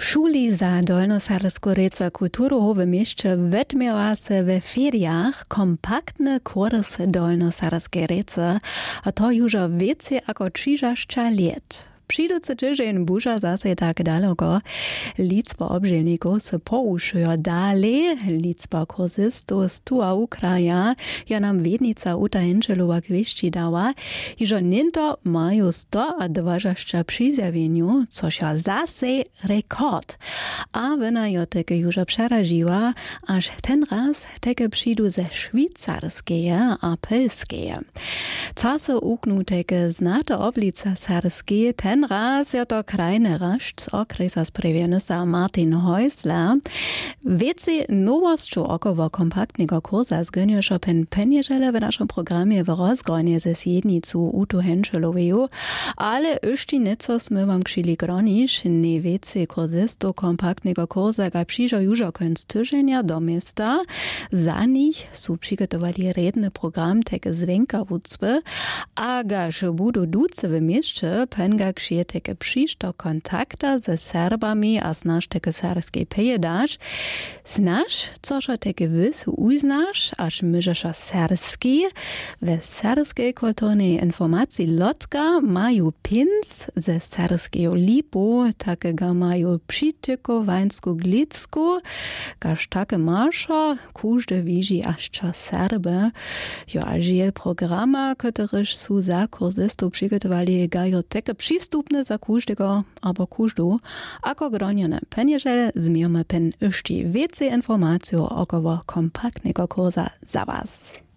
Szuli za Dolnosarskorejca kulturu w mieście wetmiała se we feriach kompaktne kurs Dolnosarskiej rece, a to już więcej jako 30 lat. Przyjducy tydzień burza zase tak daleko. Liczba obżelników se poušuje dalej. Liczba kursistów z tuła Ukraja ja nam wiednica Uta Henschelowa kwieści dała, że niento mają 120 przyzjawieniu, což je zase rekord. A wena jo teke już przeraziła, aż ten raz teke przyjdu ze szwajcarskie a polskie. Czasy uknu teke znate oblica sarskie, ten raz je to krajny rašt z okresa sprewienusa Martin Häusler. Więcej nowością około kompaktnego kursa zgoniosza pen penieżele w naszym programie w rozgronie ze sjednicu Utu Henschelowej, ale jeszcze nieco sme wam krzili gronisz, nie więcej kursistów kompaktnego kursa ga przyjdzie już końc tydzienia do miasta. Za nich są przygotowali redny program teke zwenka wucby, a gaż budu duce w mieście, pen ga krzije teke przyjść kontakta ze Serbami a znasz teke serbskiej pejedasz. Znasz, coż teke wys uznasz, aż myżesza serski. We serskiej kulturnej informacji lotka mają pins ze serskiego lipu, takega mają przytyko wańsku glitsku, każ takie marsza, każdy widzi aż czas Serby. Jo, a żyje programa, któryż są za kursystów przygotowali, gajo teke przystupne za każdego, albo każdą, ako gronione penieżele, zmiemy pen jeszcze więcej informacji około kompaktnego kursa za was.